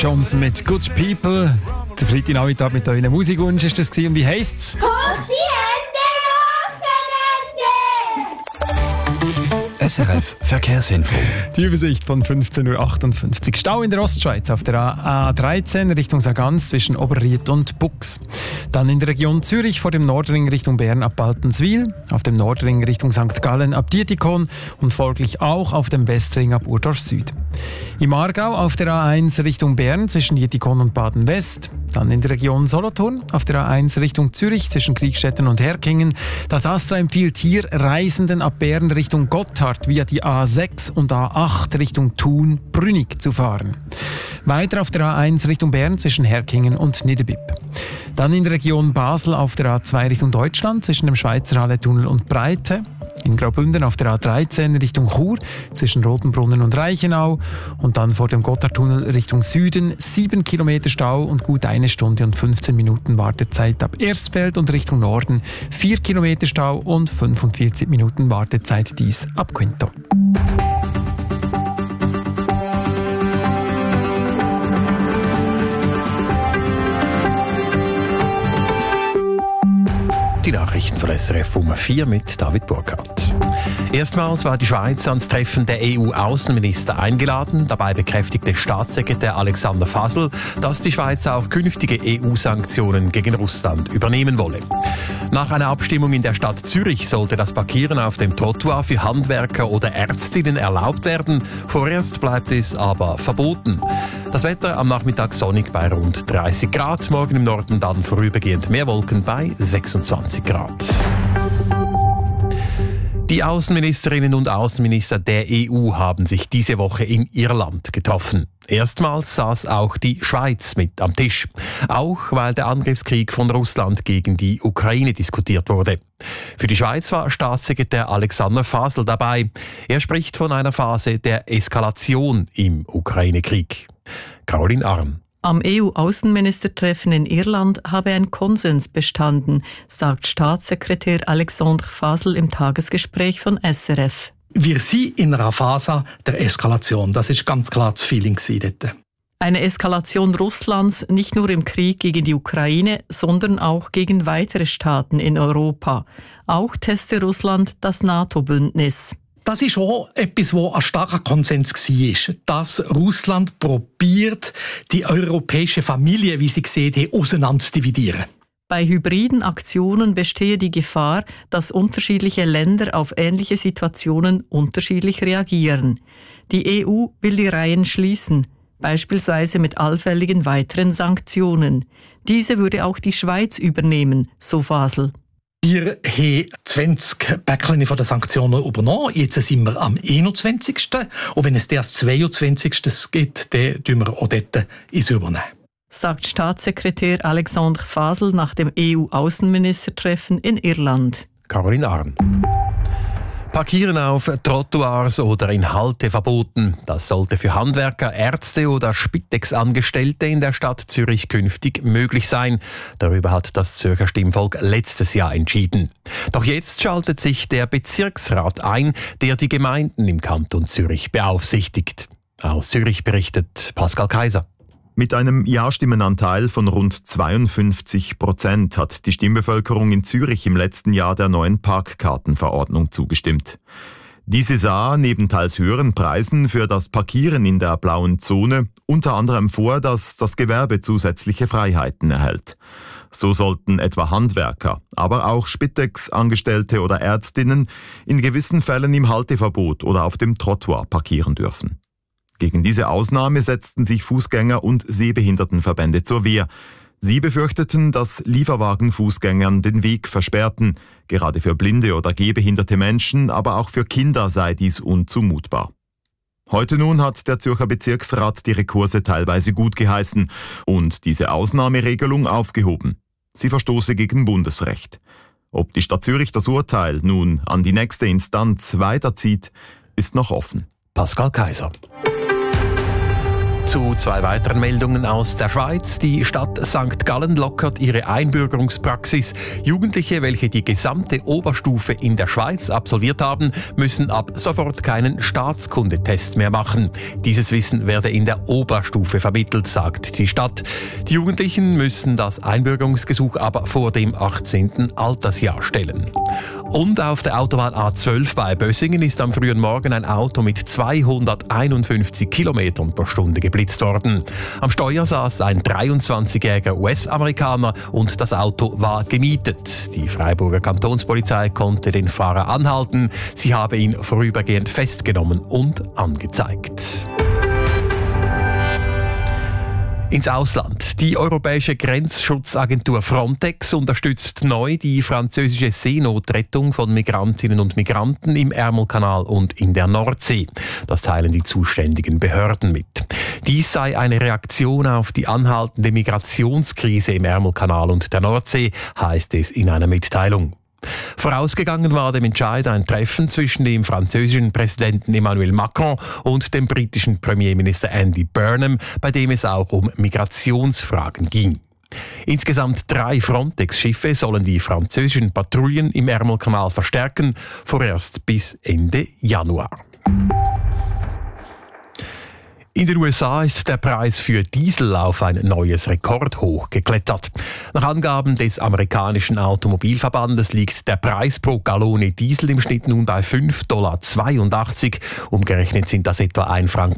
Johnson mit Good People. Der Freitagnachmittag mit euren Musikwunsch ist das gewesen. Und wie heisst's? SRF Verkehrsinfo. Die Übersicht von 15.58 Uhr. Stau in der Ostschweiz auf der A13 Richtung Sargans zwischen Oberried und Bux. Dann in der Region Zürich vor dem Nordring Richtung Bern ab Baltenswil, auf dem Nordring Richtung St. Gallen ab Dietikon und folglich auch auf dem Westring ab Urdorf Süd. Im Aargau auf der A1 Richtung Bern zwischen Dietikon und Baden-West. Dann in der Region Solothurn auf der A1 Richtung Zürich zwischen Kriegstetten und Herkingen. Das Astra empfiehlt hier Reisenden ab Bern Richtung Gotthard via die A6 und A8 Richtung Thun-Brünig zu fahren. Weiter auf der A1 Richtung Bern zwischen Herkingen und Niederbipp. Dann in der Region Basel auf der A2 Richtung Deutschland zwischen dem Schweizer Halletunnel und Breite. In Graubünden auf der A13 Richtung Chur zwischen Rotenbrunnen und Reichenau. Und dann vor dem Gotthardtunnel Richtung Süden 7 Kilometer Stau und gut 1 Stunde und 15 Minuten Wartezeit ab Erstfeld und Richtung Norden 4 Kilometer Stau und 45 Minuten Wartezeit dies ab Quinto. Die Nachrichten von SRF um 4 mit David Burkhardt. Erstmals war die Schweiz ans Treffen der EU-Außenminister eingeladen. Dabei bekräftigte Staatssekretär Alexander Fasel, dass die Schweiz auch künftige EU-Sanktionen gegen Russland übernehmen wolle. Nach einer Abstimmung in der Stadt Zürich sollte das Parkieren auf dem Trottoir für Handwerker oder Ärztinnen erlaubt werden. Vorerst bleibt es aber verboten. Das Wetter am Nachmittag sonnig bei rund 30 Grad. Morgen im Norden dann vorübergehend mehr Wolken bei 26 Grad. Die Außenministerinnen und Außenminister der EU haben sich diese Woche in Irland getroffen. Erstmals saß auch die Schweiz mit am Tisch. Auch weil der Angriffskrieg von Russland gegen die Ukraine diskutiert wurde. Für die Schweiz war Staatssekretär Alexander Fasel dabei. Er spricht von einer Phase der Eskalation im Ukraine-Krieg. Caroline Arm. Am EU-Außenministertreffen in Irland habe ein Konsens bestanden, sagt Staatssekretär Alexandre Fasel im Tagesgespräch von SRF. Wir sind in einer Phase der Eskalation. Das ist ganz klar das Feeling dort. Eine Eskalation Russlands nicht nur im Krieg gegen die Ukraine, sondern auch gegen weitere Staaten in Europa. Auch teste Russland das NATO-Bündnis. Das ist auch etwas, wo ein starker Konsens war, dass Russland probiert, die europäische Familie, wie sie gesehen haben, auseinander zu dividieren. Bei hybriden Aktionen bestehe die Gefahr, dass unterschiedliche Länder auf ähnliche Situationen unterschiedlich reagieren. Die EU will die Reihen schließen, beispielsweise mit allfälligen weiteren Sanktionen. Diese würde auch die Schweiz übernehmen, so Fasel. Wir haben 20 Päckchen von den Sanktionen übernommen. Jetzt sind wir am 21. Und wenn es das 22. gibt, dann tun wir auch dort übernehmen. Sagt Staatssekretär Alexandre Fasel nach dem EU-Außenministertreffen in Irland. Caroline Arn. Parkieren auf Trottoirs oder in Halteverboten. Das sollte für Handwerker, Ärzte oder Spitex-Angestellte in der Stadt Zürich künftig möglich sein. Darüber hat das Zürcher Stimmvolk letztes Jahr entschieden. Doch jetzt schaltet sich der Bezirksrat ein, der die Gemeinden im Kanton Zürich beaufsichtigt. Aus Zürich berichtet Pascal Kaiser. Mit einem Ja-Stimmenanteil von rund 52% hat die Stimmbevölkerung in Zürich im letzten Jahr der neuen Parkkartenverordnung zugestimmt. Diese sah neben teils höheren Preisen für das Parkieren in der blauen Zone unter anderem vor, dass das Gewerbe zusätzliche Freiheiten erhält. So sollten etwa Handwerker, aber auch Spitex-Angestellte oder Ärztinnen in gewissen Fällen im Halteverbot oder auf dem Trottoir parkieren dürfen. Gegen diese Ausnahme setzten sich Fußgänger- und Sehbehindertenverbände zur Wehr. Sie befürchteten, dass Lieferwagen Fußgängern den Weg versperrten. Gerade für blinde oder gehbehinderte Menschen, aber auch für Kinder sei dies unzumutbar. Heute nun hat der Zürcher Bezirksrat die Rekurse teilweise gut geheißen und diese Ausnahmeregelung aufgehoben. Sie verstoße gegen Bundesrecht. Ob die Stadt Zürich das Urteil nun an die nächste Instanz weiterzieht, ist noch offen. Pascal Kaiser. Zu zwei weiteren Meldungen aus der Schweiz. Die Stadt St. Gallen lockert ihre Einbürgerungspraxis. Jugendliche, welche die gesamte Oberstufe in der Schweiz absolviert haben, müssen ab sofort keinen Staatskundetest mehr machen. Dieses Wissen werde in der Oberstufe vermittelt, sagt die Stadt. Die Jugendlichen müssen das Einbürgerungsgesuch aber vor dem 18. Altersjahr stellen. Und auf der Autobahn A12 bei Bösingen ist am frühen Morgen ein Auto mit 251 Kilometern pro Stunde geblitzt worden. Am Steuer saß ein 23-jähriger US-Amerikaner und das Auto war gemietet. Die Freiburger Kantonspolizei konnte den Fahrer anhalten. Sie habe ihn vorübergehend festgenommen und angezeigt. Ins Ausland. Die europäische Grenzschutzagentur Frontex unterstützt neu die französische Seenotrettung von Migrantinnen und Migranten im Ärmelkanal und in der Nordsee. Das teilen die zuständigen Behörden mit. Dies sei eine Reaktion auf die anhaltende Migrationskrise im Ärmelkanal und der Nordsee, heißt es in einer Mitteilung. Vorausgegangen war dem Entscheid ein Treffen zwischen dem französischen Präsidenten Emmanuel Macron und dem britischen Premierminister Andy Burnham, bei dem es auch um Migrationsfragen ging. Insgesamt 3 Frontex-Schiffe sollen die französischen Patrouillen im Ärmelkanal verstärken, vorerst bis Ende Januar. In den USA ist der Preis für Diesel auf ein neues Rekordhoch geklettert. Nach Angaben des amerikanischen Automobilverbandes liegt der Preis pro Gallone Diesel im Schnitt nun bei $5,82. Umgerechnet sind das etwa 1,80